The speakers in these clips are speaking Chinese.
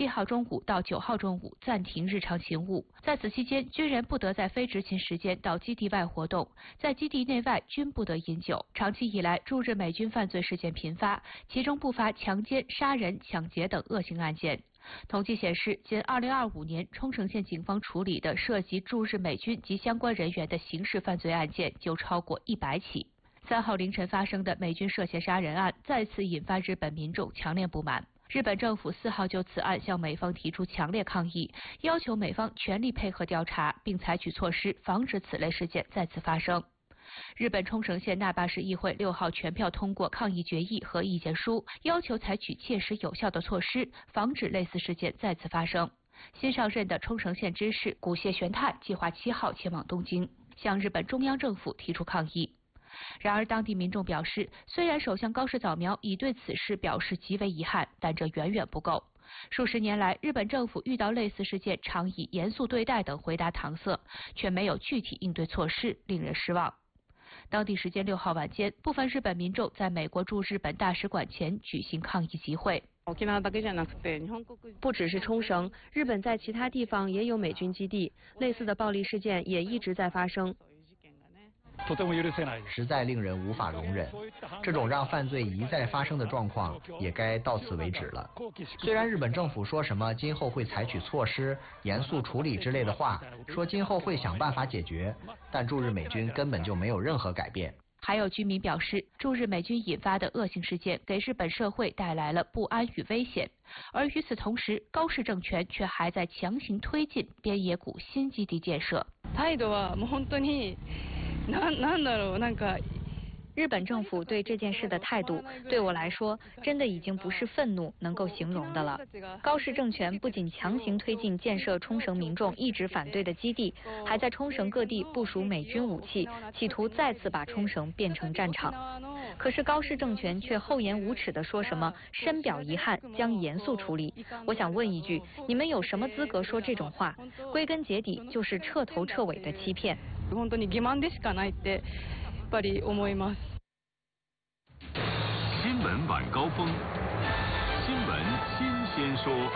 号中午到9号中午暂停日常勤务，在此期间，军人不得在非执勤时间到基地外活动，在基地内外均不得饮酒。长期以来，驻日美军犯罪事件频发，其中不乏强奸、杀人、抢劫等恶性案件。统计显示，仅2025年，冲绳县警方处理的涉及驻日美军及相关人员的刑事犯罪案件就超过100起。3号凌晨发生的美军涉嫌杀人案，再次引发日本民众强烈不满。日本政府4号就此案向美方提出强烈抗议，要求美方全力配合调查，并采取措施防止此类事件再次发生。日本冲绳县那霸市议会6号全票通过抗议决议和意见书，要求采取切实有效的措施，防止类似事件再次发生。新上任的冲绳县知事古谢玄太计划7号前往东京，向日本中央政府提出抗议。然而，当地民众表示，虽然首相高市早苗已对此事表示极为遗憾，但这远远不够。数十年来，日本政府遇到类似事件常以严肃对待等回答搪塞，却没有具体应对措施，令人失望。当地时间6号晚间，部分日本民众在美国驻日本大使馆前举行抗议集会。 不只是冲绳，日本在其他地方也有美军基地，类似的暴力事件也一直在发生。 实在令人无法容忍，这种让犯罪一再发生的状况也该到此为止了。虽然日本政府说什么今后会采取措施、严肃处理之类的话，说今后会想办法解决，但驻日美军根本就没有任何改变。 还有居民表示，驻日美军引发的恶性事件给日本社会带来了不安与危险，而与此同时，高市政权却还在强行推进边野古新基地建设。 日本政府对这件事的态度，对我来说，真的已经不是愤怒能够形容的了。高市政权不仅强行推进建设冲绳民众一直反对的基地，还在冲绳各地部署美军武器，企图再次把冲绳变成战场。可是高市政权却厚颜无耻地说什么深表遗憾，将严肃处理。我想问一句，你们有什么资格说这种话？归根结底就是彻头彻尾的欺骗。 新闻晚高峰，新闻新鲜说。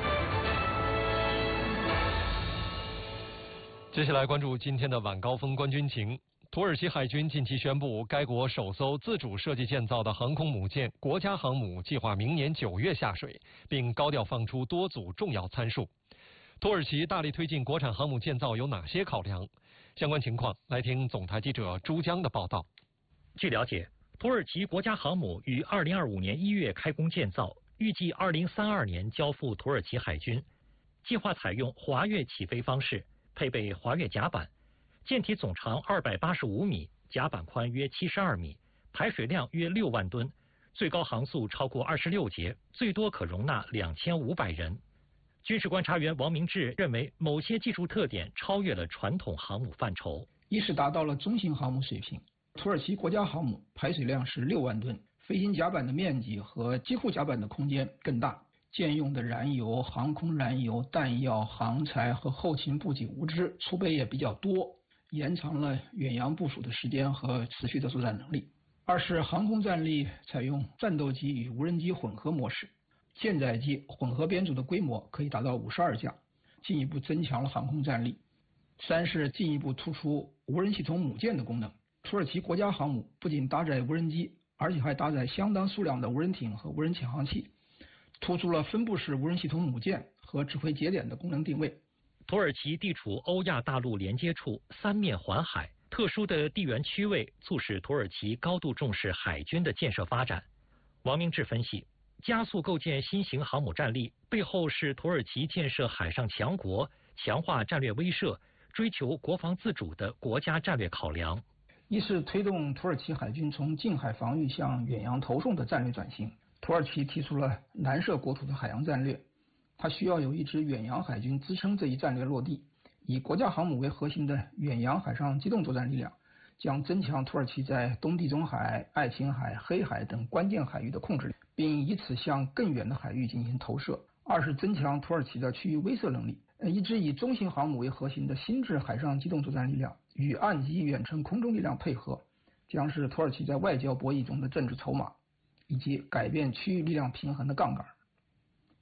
接下来关注今天的晚高峰观军情。土耳其海军近期宣布，该国首艘自主设计建造的航空母舰国家航母计划明年9月下水，并高调放出多组重要参数。土耳其大力推进国产航母建造有哪些考量？相关情况来听总台记者朱江的报道。 据了解，土耳其国家航母于2025年1月开工建造，预计2032年交付土耳其海军。计划采用滑跃起飞方式，配备滑跃甲板，舰体总长285米，甲板宽约72米，排水量约6万吨，最高航速超过26节，最多可容纳2500人。军事观察员王明志认为，某些技术特点超越了传统航母范畴。 一是达到了中型航母水平，土耳其国家航母排水量是6万吨，飞行甲板的面积和机库甲板的空间更大，舰用的燃油、航空燃油、弹药、航材和后勤补给物资储备也比较多，延长了远洋部署的时间和持续的作战能力。二是航空战力采用战斗机与无人机混合模式，舰载机混合编组的规模可以达到52架，进一步增强了航空战力。三是进一步突出无人系统母舰的功能。土耳其国家航母不仅搭载无人机，而且还搭载相当数量的无人艇和无人潜航器，突出了分布式无人系统母舰和指挥节点的功能定位。 土耳其地处欧亚大陆连接处，三面环海，特殊的地缘区位促使土耳其高度重视海军的建设发展。王明志分析，加速构建新型航母战力，背后是土耳其建设海上强国、强化战略威慑、追求国防自主的国家战略考量。 一是推动土耳其海军从近海防御向远洋投送的战略转型。土耳其提出了南涉国土的海洋战略，它需要有一支远洋海军支撑这一战略落地。以国家航母为核心的远洋海上机动作战力量，将增强土耳其在东地中海、爱琴海、黑海等关键海域的控制力，并以此向更远的海域进行投射。二是增强土耳其的区域威慑能力。一支以中型航母为核心的新制海上机动作战力量与岸基远程空中力量配合，将是土耳其在外交博弈中的政治筹码，以及改变区域力量平衡的杠杆。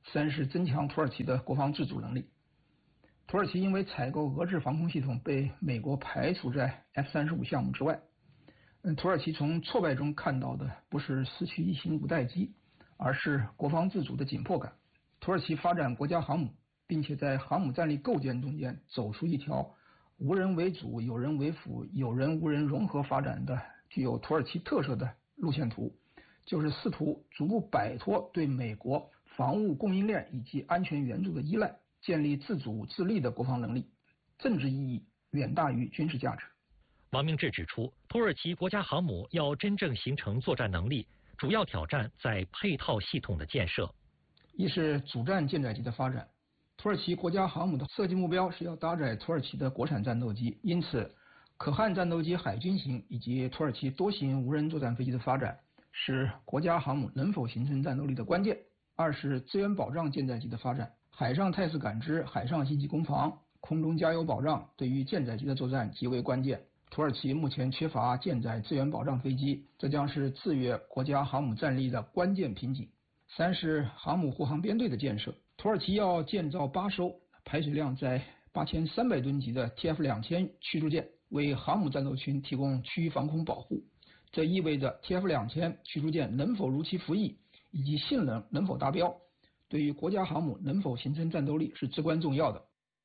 三是增强土耳其的国防自主能力。土耳其因为采购俄制防空系统被美国排除在 F-35项目之外。土耳其从挫败中看到的不是失去一型五代机，而是国防自主的紧迫感。土耳其发展国家航母，并且在航母战力构建中间走出一条无人为主、有人为辅、有人无人融合发展的具有土耳其特色的路线图，就是试图逐步摆脱对美国防务供应链以及安全援助的依赖，建立自主自立的国防能力，政治意义远大于军事价值。 王明志指出，土耳其国家航母要真正形成作战能力，主要挑战在配套系统的建设。 一是主战舰载机的发展，土耳其国家航母的设计目标是要搭载土耳其的国产战斗机，因此可汗战斗机海军型以及土耳其多型无人作战飞机的发展是国家航母能否形成战斗力的关键。二是资源保障舰载机的发展，海上态势感知、海上信息攻防、空中加油保障对于舰载机的作战极为关键。土耳其目前缺乏舰载资源保障飞机，这将是制约国家航母战力的关键瓶颈。三是航母护航编队的建设，土耳其要建造8艘排水量在8300吨级的 TF2000 驱逐舰，为航母战斗群提供区域防空保护。这意味着 TF2000 驱逐舰能否如期服役，以及性能能否达标，对于国家航母能否形成战斗力是至关重要的。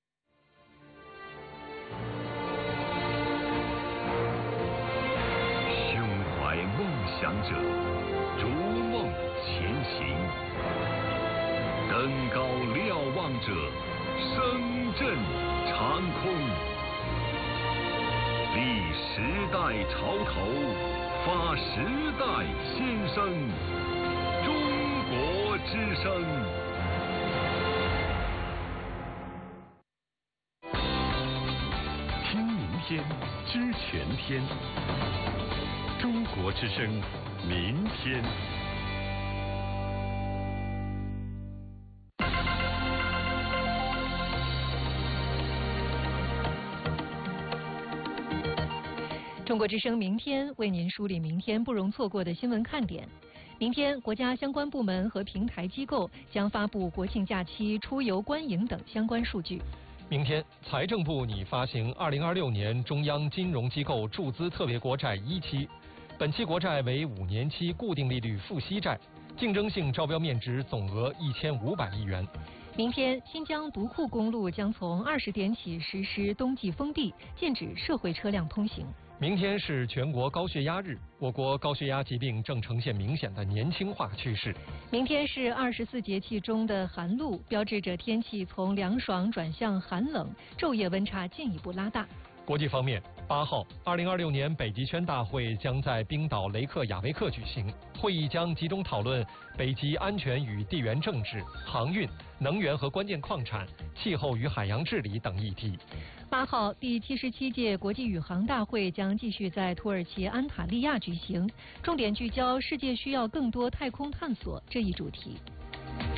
想者逐梦前行，登高瞭望者声震长空。立时代潮头，发时代新声。中国之声。听明天，知全天。中国之声，明天。 中国之声明天为您梳理明天不容错过的新闻看点。明天，国家相关部门和平台机构将发布国庆假期出游观影等相关数据。 明天，财政部拟发行2026年中央金融机构注资特别国债1期。本期国债为5年期固定利率付息债，竞争性招标面值总额1500亿元。 明天，新疆独库公路将从20点起实施冬季封闭，禁止社会车辆通行。 明天是全国高血压日，我国高血压疾病正呈现明显的年轻化趋势。 明天是24节气中的寒露，标志着天气从凉爽转向寒冷，昼夜温差进一步拉大。 国际方面，8号，2026年北极圈大会将在冰岛雷克雅维克举行。会议将集中讨论北极安全与地缘政治、航运、能源和关键矿产、气候与海洋治理等议题。 8号，第77届国际宇航大会将继续在土耳其安塔利亚举行，重点聚焦世界需要更多太空探索这一主题。